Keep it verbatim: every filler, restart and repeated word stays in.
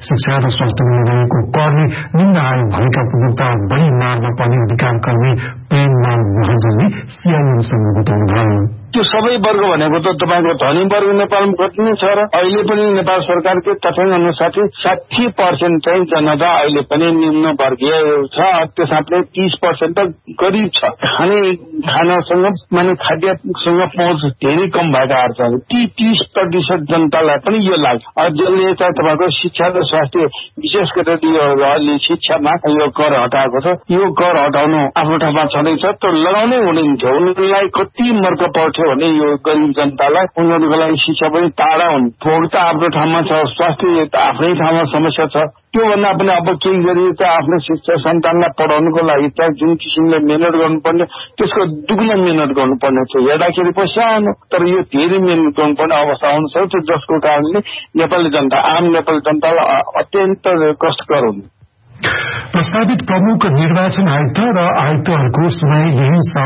शिक्षा र स्वास्थ्यमा लगाएको करले निम्न आय भएका उपभोक्ता बढी मारमा पर्ने अधिकार कर्मी प्रेमलाल महर्जनले सीआईएनसँग बताउनुभयो। त्यो सबै वर्ग भनेको त तपाईँको धनी वर्ग नेपालमा कति नै छ र अहिले पनि नेपाल सरकारको तथ्याङ्क अनुसार साठी पर्सेन्ट चाहिँ जनता अहिले पनि निम्न वर्गीय छ। त्यसैले तीस पर्सेन्ट त गरिब छ। खाने खानासँग माने खाद्यसँग पहुँच धेरै कम भएकाहरू छन्। ती तीस प्रतिशत जनतालाई पनि यो लाग्छ। जसले चाहिँ तपाईँको शिक्षा र स्वास्थ्य विशेष गरेर यो अहिले शिक्षामा यो कर हटाएको छ। यो कर हटाउनु आफ्नो ठाउँमा छँदैछ तर लगाउनै हुँदैन थियो। उनीहरूलाई कति मर्क पर्छ भने यो गरिब जनतालाई उनीहरूको लागि शिक्षा पनि टाढा हुन्। भोग त आफ्नो ठाउँमा छ, स्वास्थ्य त आफ्नै ठाउँमा समस्या छ। त्योभन्दा पनि अब केही गरी त आफ्नो शिक्षा सन्तानलाई पढाउनुको लागि त जुन किसिमले मेहनत गर्नुपर्ने त्यसको दुग्न मेहनत गर्नुपर्ने छ। हेर्दाखेरि पो सानो तर यो धेरै मेहनत गर्नुपर्ने अवस्था आउन सक्छ जसको कारणले नेपाली जनता आम नेपाली जनतालाई अत्यन्त कष्टकर हुन्छ। प्रस्तावित प्रमुख निर्वाचन आयुक्त र आयुक्तहरूको सुनाई यही